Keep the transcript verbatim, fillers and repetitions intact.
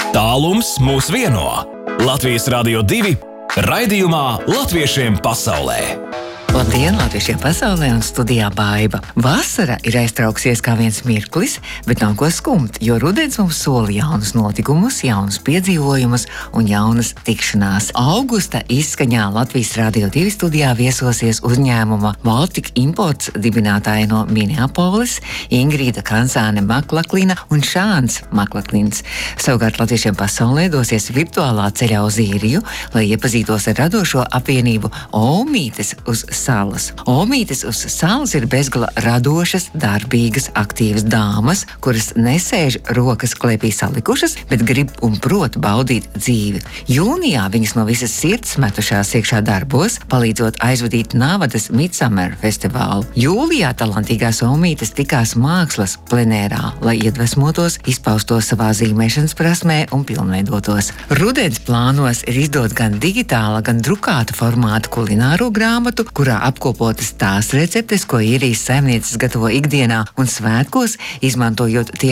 Tālums mūs vieno. Latvijas Radio divi raidījumā Latviešiem pasaulē. Labdien, Latviešiem pasaulē un studijā Baiba. Vasara ir aiztrauksies kā viens mirklis, bet nav ko skumt, jo rudens mums sola jaunus notikumus, jaunus piedzīvojumus un jaunas tikšanās. Augusta izskaņā Latvijas Radio divi studijā viesosies uzņēmuma Baltic Imports dibinātāja no Minneapolis, Ingrīda Kanzāne Maklaklina un Šāns Maklaklins. Savukārt Latviešiem pasaulē dosies virtuālā ceļā uz īriju, lai iepazītos ar radošo apvienību Omītes uz salas. Omītes uz salas ir bezgala radošas, darbīgas, aktīvas dāmas, kuras nesēž rokas klēpī salikušas, bet grib un prot baudīt dzīvi. Jūnijā viņas no visas sirds metušās iekšā darbos, palīdzot aizvadīt Navadas Midsummer festivālu. Jūlijā talantīgās Omītes tikās mākslas plenērā, lai iedvesmotos, izpaustos savā zīmēšanas prasmē un pilnveidotos. Rudens plānos ir izdot gan digitāla, gan drukāta formāta kulināro grāmatu, kurā apkopotas tās receptes, ko īrijas saimnieces gatavo ikdienā un svētkos, izmantojot tieši